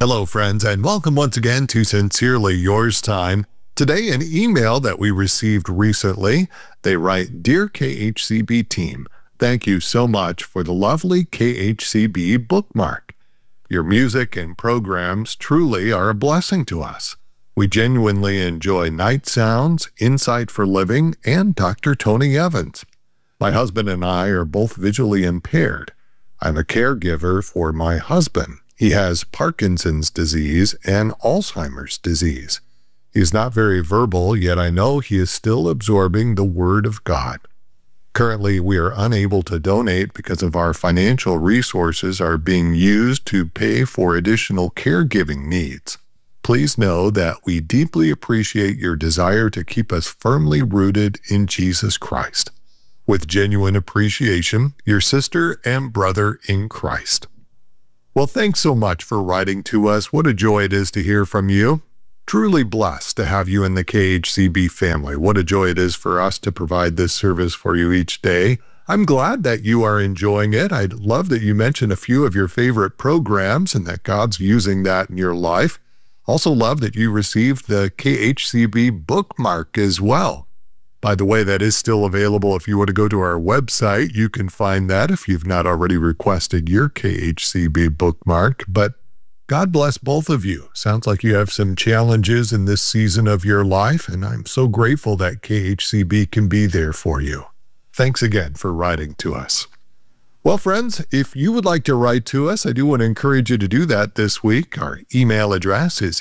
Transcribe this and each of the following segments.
Hello, friends, and welcome once again to Sincerely Yours Time. Today, an email that we received recently. They write, "Dear KHCB team, thank you so much for the lovely KHCB bookmark. Your music and programs truly are a blessing to us. We genuinely enjoy Night Sounds, Insight for Living, and Dr. Tony Evans. My husband and I are both visually impaired. I'm a caregiver for my husband. He has Parkinson's disease and Alzheimer's disease. He is not very verbal, yet I know he is still absorbing the Word of God. Currently, we are unable to donate because of our financial resources are being used to pay for additional caregiving needs. Please know that we deeply appreciate your desire to keep us firmly rooted in Jesus Christ. With genuine appreciation, your sister and brother in Christ." Well, thanks so much for writing to us. What a joy it is to hear from you. Truly blessed to have you in the KHCB family. What a joy it is for us to provide this service for you each day. I'm glad that you are enjoying it. I'd love that you mention a few of your favorite programs and that God's using that in your life. Also love that you received the KHCB bookmark as well. By the way, that is still available. If you want to go to our website, you can find that if you've not already requested your KHCB bookmark. But God bless both of you. Sounds like you have some challenges in this season of your life, and I'm so grateful that KHCB can be there for you. Thanks again for writing to us. Well, friends, if you would like to write to us, I do want to encourage you to do that this week. Our email address is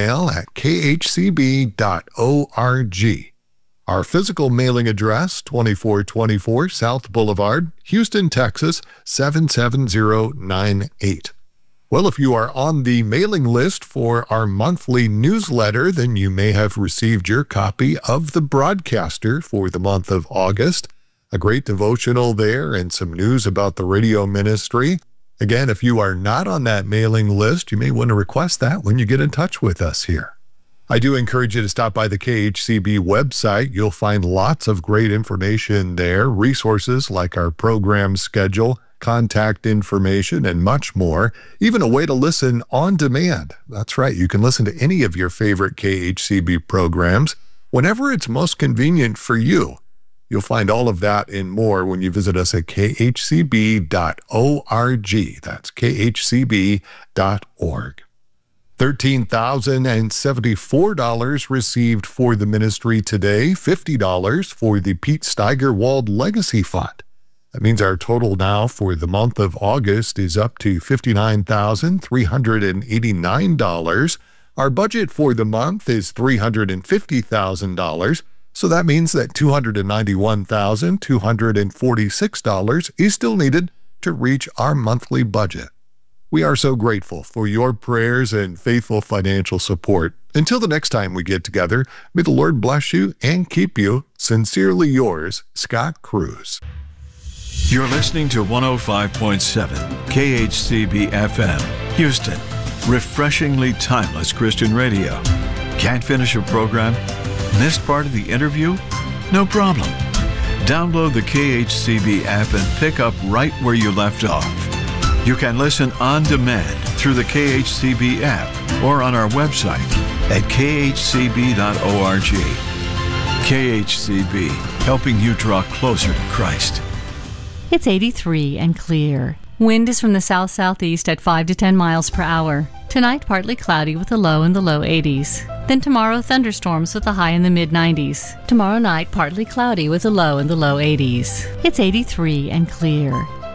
email@khcb.org. Our physical mailing address, 2424 South Boulevard, Houston, Texas, 77098. Well, if you are on the mailing list for our monthly newsletter, then you may have received your copy of The Broadcaster for the month of August. A great devotional there and some news about the radio ministry. Again, if you are not on that mailing list, you may want to request that when you get in touch with us here. I do encourage you to stop by the KHCB website. You'll find lots of great information there, resources like our program schedule, contact information, and much more. Even a way to listen on demand. That's right, you can listen to any of your favorite KHCB programs whenever it's most convenient for you. You'll find all of that and more when you visit us at khcb.org. That's khcb.org. $13,074 received for the ministry today, $50 for the Pete Steigerwald Legacy Fund. That means our total now for the month of August is up to $59,389. Our budget for the month is $350,000. So that means that $291,246 is still needed to reach our monthly budget. We are so grateful for your prayers and faithful financial support. Until the next time we get together, may the Lord bless you and keep you. Sincerely yours, Scott Cruz. You're listening to 105.7 KHCB FM, Houston. Refreshingly timeless Christian radio. Can't finish a program? Missed part of the interview? No problem. Download the KHCB app and pick up right where you left off. You can listen on demand through the KHCB app or on our website at khcb.org. KHCB, helping you draw closer to Christ. It's 83 and clear. Wind is from the south-southeast at 5 to 10 miles per hour. Tonight, partly cloudy with a low in the low 80s. Then tomorrow, thunderstorms with a high in the mid-90s. Tomorrow night, partly cloudy with a low in the low 80s. It's 83 and clear.